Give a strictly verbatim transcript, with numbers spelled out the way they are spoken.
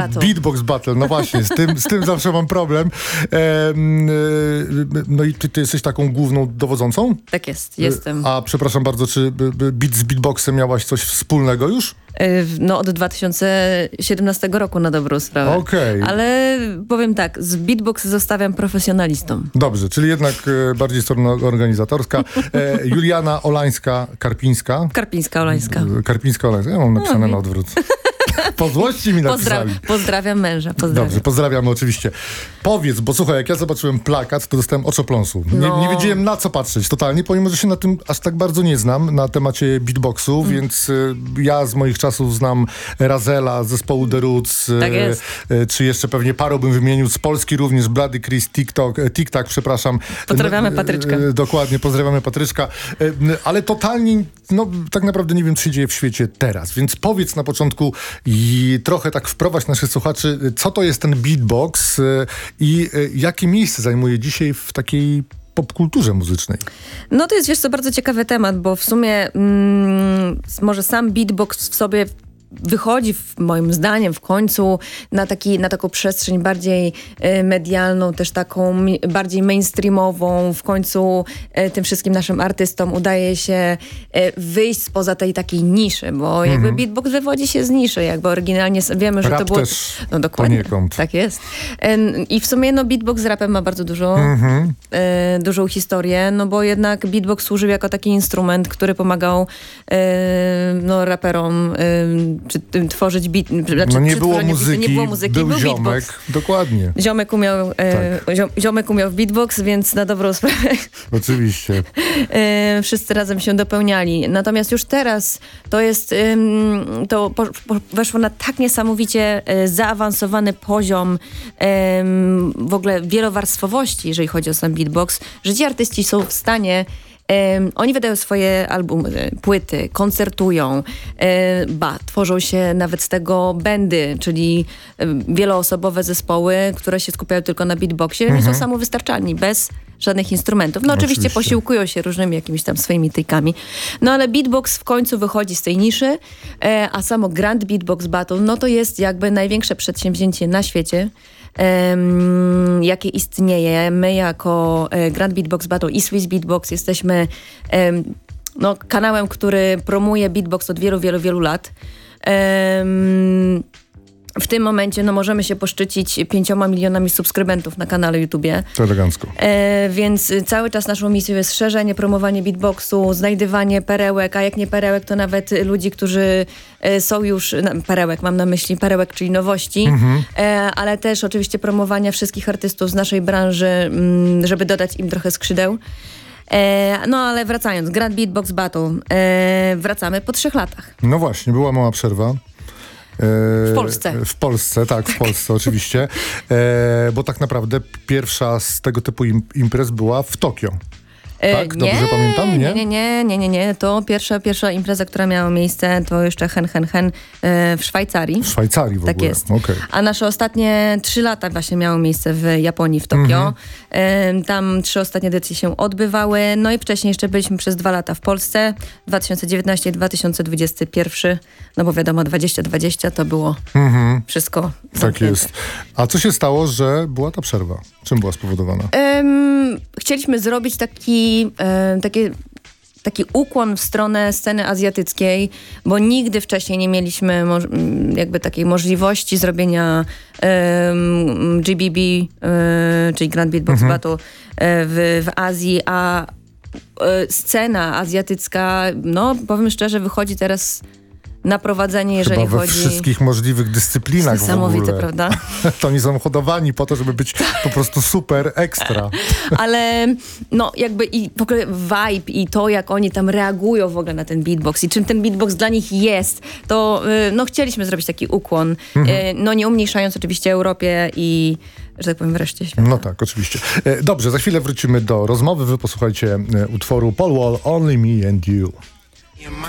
Battle. Beatbox Battle, no właśnie, z tym, z tym zawsze mam problem. E, e, no i ty, ty jesteś taką główną dowodzącą? Tak jest, jestem. A przepraszam bardzo, czy beat z beatboxem miałaś coś wspólnego już? No od dwa tysiące siedemnastego roku na dobrą sprawę. Okej. Okay. Ale powiem tak, z beatbox zostawiam profesjonalistom. Dobrze, czyli jednak e, bardziej strona organizatorska. E, Juliana Olańska-Karpińska. Karpińska-Olańska. Karpińska-Olańska, ja mam napisane na odwrót. Po złości mi napisali. Pozdra- pozdrawiam męża. Pozdrawiam. Dobrze, pozdrawiamy oczywiście. Powiedz, bo słuchaj, jak ja zobaczyłem plakat, to dostałem oczopląsu. No. Nie, nie wiedziałem na co patrzeć totalnie, pomimo, że się na tym aż tak bardzo nie znam, na temacie beatboxu, mm. więc y, ja z moich czasów znam Razela, zespołu The Roots, tak jest. y, y, czy jeszcze pewnie paru bym wymienił, z Polski również Bloody Chris, TikTok, y, TikTok, przepraszam. Pozdrawiamy Patryczka. Y, y, dokładnie, pozdrawiamy Patryczka. Y, y, ale totalnie, no tak naprawdę nie wiem, co się dzieje w świecie teraz, więc powiedz na początku i trochę tak wprowadź naszych słuchaczy, co to jest ten beatbox y, i y, jakie miejsce zajmuje dzisiaj w takiej popkulturze muzycznej. No to jest, wiesz co, bardzo ciekawy temat, bo w sumie mm, może sam beatbox w sobie wychodzi w, moim zdaniem w końcu na, taki, na taką przestrzeń bardziej e, medialną, też taką mi, bardziej mainstreamową. W końcu e, tym wszystkim naszym artystom udaje się e, wyjść spoza tej takiej niszy, bo mm-hmm. jakby beatbox wywodzi się z niszy, jakby oryginalnie wiemy, że rap to było... też no dokładnie, poniekąd. tak jest. E, I w sumie no beatbox z rapem ma bardzo dużo, mm-hmm. e, dużą historię, no bo jednak beatbox służył jako taki instrument, który pomagał e, no raperom e, czy tworzyć beat. Znaczy, no nie było muzyki, nie było muzyki, był, był ziomek, beatbox. Dokładnie. Ziomek umiał, e, tak. ziom, ziomek umiał beatbox, więc na dobrą sprawę oczywiście. e, wszyscy razem się dopełniali. Natomiast już teraz to jest, e, to po, po, weszło na tak niesamowicie e, zaawansowany poziom e, w ogóle wielowarstwowości, jeżeli chodzi o sam beatbox, że ci artyści są w stanie Um, oni wydają swoje albumy, płyty, koncertują, um, ba, tworzą się nawet z tego bandy, czyli um, wieloosobowe zespoły, które się skupiają tylko na beatboxie, mhm. i są samowystarczalni, bez żadnych instrumentów. No oczywiście, oczywiście posiłkują się różnymi jakimiś tam swoimi trikami. No ale beatbox w końcu wychodzi z tej niszy, e, a samo Grand Beatbox Battle, no to jest jakby największe przedsięwzięcie na świecie, Um, jakie istnieje. My jako e, Grand Beatbox Battle i Swiss Beatbox jesteśmy um, no, kanałem, który promuje beatbox od wielu, wielu, wielu lat. Um, w tym momencie no, możemy się poszczycić pięcioma milionami subskrybentów na kanale YouTubie. To elegancko. E, więc cały czas naszą misją jest szerzenie, promowanie beatboxu, znajdywanie perełek, a jak nie perełek, to nawet ludzi, którzy e, są już, na, perełek mam na myśli, perełek, czyli nowości, mhm. e, ale też oczywiście promowania wszystkich artystów z naszej branży, m, żeby dodać im trochę skrzydeł. E, no ale wracając, Grand Beatbox Battle, e, wracamy po trzech latach. No właśnie, była mała przerwa. W Polsce. W Polsce, tak, w Polsce oczywiście. E, bo tak naprawdę pierwsza z tego typu im, imprez była w Tokio. Tak? Dobrze nie, pamiętam? Nie? Nie, nie, nie, nie, nie. To pierwsza, pierwsza impreza, która miała miejsce, to jeszcze hen, hen, hen w Szwajcarii. W Szwajcarii w tak ogóle. jest. Okay. A nasze ostatnie trzy lata właśnie miały miejsce w Japonii, w Tokio. Mm-hmm. Tam trzy ostatnie edycje się odbywały. No i wcześniej jeszcze byliśmy przez dwa lata w Polsce. dwa tysiące dziewiętnasty i dwa tysiące dwudziesty pierwszy. No bo wiadomo, dwadzieścia dwadzieścia to było mm-hmm. wszystko zamknięte. Tak jest. A co się stało, że była ta przerwa? Czym była spowodowana? Um, chcieliśmy zrobić taki, um, takie, taki ukłon w stronę sceny azjatyckiej, bo nigdy wcześniej nie mieliśmy moż- jakby takiej możliwości zrobienia um, G B B, um, czyli Grand Beatbox mhm. Battle w, w Azji, a um, scena azjatycka, no powiem szczerze, wychodzi teraz na prowadzenie, jeżeli Chyba we chodzi... wszystkich możliwych dyscyplinach Niesamowite, w ogóle. prawda? To oni są hodowani po to, żeby być po prostu super ekstra. Ale no jakby i w ogóle vibe i to, jak oni tam reagują w ogóle na ten beatbox i czym ten beatbox dla nich jest, to no chcieliśmy zrobić taki ukłon. Mhm. No nie umniejszając oczywiście Europie i że tak powiem wreszcie świata. No tak, oczywiście. Dobrze, za chwilę wrócimy do rozmowy. Wy posłuchajcie utworu Paul Wall, Only Me and You.